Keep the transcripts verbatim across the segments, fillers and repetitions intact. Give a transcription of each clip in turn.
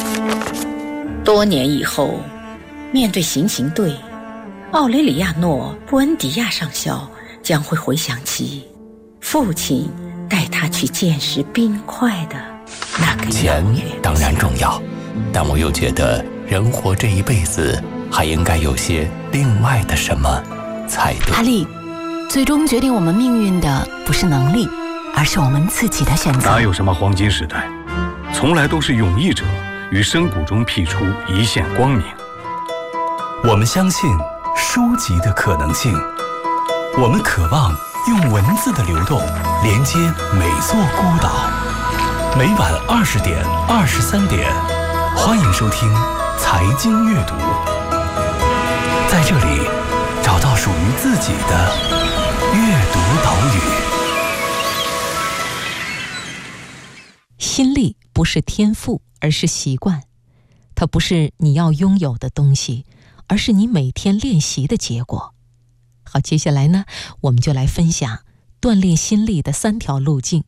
多年以后，面对行刑队，奥雷里亚诺·布恩迪亚上校将会回想起父亲带他去见识冰块的那个钱当然重要，但我又觉得人活这一辈子还应该有些另外的什么才对。 阿丽，最终决定我们命运的不是能力，而是我们自己的选择。 哪有什么黄金时代，从来都是勇毅者于深谷中辟出一线光明。 我们相信书籍的可能性，我们渴望用文字的流动连接每座孤岛。每晚二十点、二十三点，欢迎收听财经阅读，在这里找到属于自己的阅读岛屿。 心力不是天赋，而是习惯。它不是你要拥有的东西，而是你每天练习的结果。好，接下来呢，我们就来分享锻炼心力的三条路径。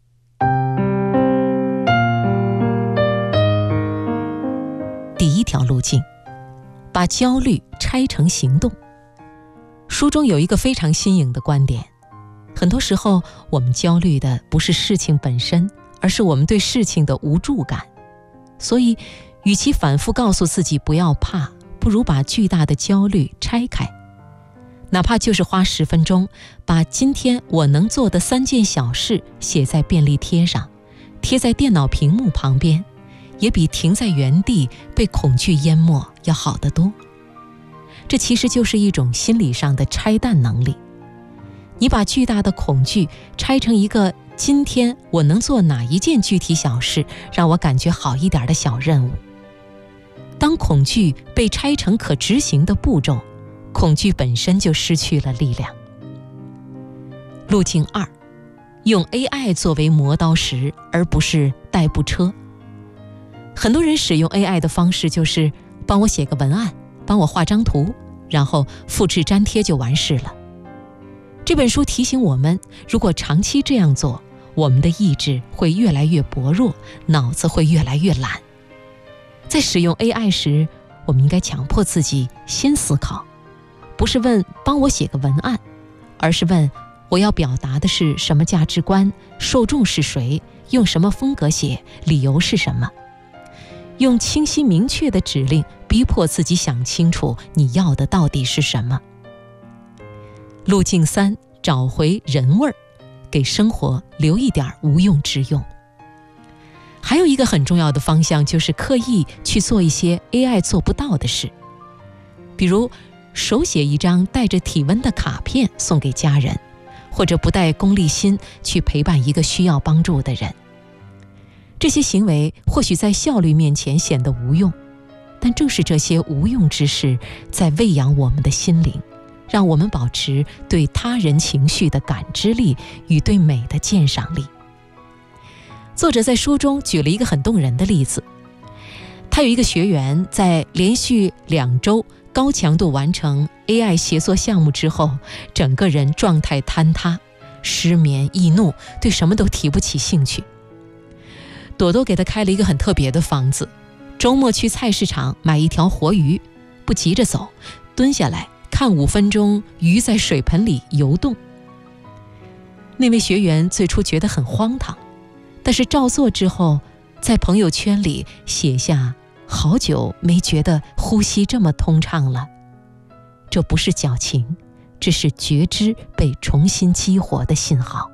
第一条路径，把焦虑拆成行动。书中有一个非常新颖的观点，很多时候我们焦虑的不是事情本身，而是我们对事情的无助感。所以与其反复告诉自己不要怕，不如把巨大的焦虑拆开，哪怕就是花十分钟，把今天我能做的三件小事写在便利贴上，贴在电脑屏幕旁边，也比停在原地被恐惧淹没要好得多。这其实就是一种心理上的拆弹能力。你把巨大的恐惧拆成一个今天我能做哪一件具体小事让我感觉好一点的小任务。当恐惧被拆成可执行的步骤，恐惧本身就失去了力量。路径二，用 A I 作为磨刀石，而不是代步车。很多人使用 A I 的方式就是帮我写个文案，帮我画张图，然后复制粘贴就完事了。这本书提醒我们，如果长期这样做，我们的意志会越来越薄弱，脑子会越来越懒。在使用 A I 时，我们应该强迫自己先思考，不是问帮我写个文案，而是问我要表达的是什么价值观，受众是谁，用什么风格写，理由是什么。用清晰明确的指令逼迫自己想清楚你要的到底是什么。路径三，找回人味儿，给生活留一点无用之用。还有一个很重要的方向，就是刻意去做一些 A I 做不到的事，比如手写一张带着体温的卡片送给家人，或者不带功利心去陪伴一个需要帮助的人。这些行为或许在效率面前显得无用，但正是这些无用之事在喂养我们的心灵，让我们保持对他人情绪的感知力与对美的鉴赏力。作者在书中举了一个很动人的例子，他有一个学员在连续两周高强度完成 A I 协作项目之后，整个人状态坍塌，失眠易怒，对什么都提不起兴趣。朵朵给他开了一个很特别的方子，周末去菜市场买一条活鱼，不急着走，蹲下来看五分钟鱼在水盆里游动。那位学员最初觉得很荒唐，但是照做之后，在朋友圈里写下好久没觉得呼吸这么通畅了。这不是矫情，这是觉知被重新激活的信号。